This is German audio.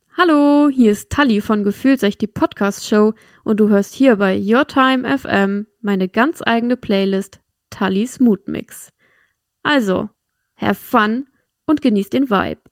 Hallo, hier ist Tali von Gefühlsecht, die Podcast-Show und du hörst hier bei Your Time FM meine ganz eigene Playlist Tallis Mood Mix. Also, have fun und genieß den Vibe.